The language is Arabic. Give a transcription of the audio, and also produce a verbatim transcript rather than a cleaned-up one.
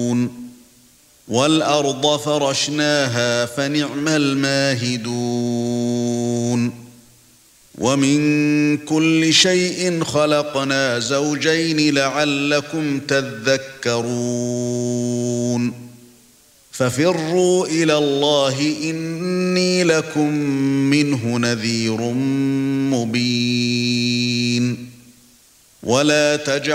وَالْأَرْضَ فَرَشْنَاهَا فَنِعْمَ الْمَاهِدُونَ وَمِنْ كُلِّ شَيْءٍ خَلَقْنَا زَوْجَيْنِ لَعَلَّكُمْ تَذَكَّرُونَ فَفِرُّوا إِلَى اللَّهِ إِنِّي لَكُمْ مِنْهُ نَذِيرٌ مُبِينٌ وَلَا تَجْعَلُوا